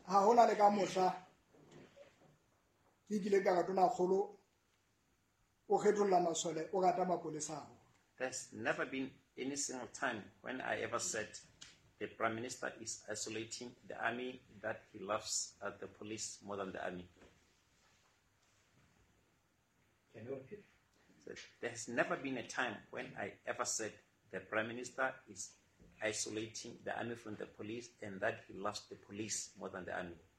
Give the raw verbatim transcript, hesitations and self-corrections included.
ha hona le ka mosha ke kile ka ga tona kgolo o kgetholla masole o gata mapolesa. There's never been any single time when I ever said the Prime Minister is isolating the army, that he loves uh, the police more than the army. Can you repeat? So there's never been a time when I ever said the Prime Minister is isolating the army from the police and that he loves the police more than the army.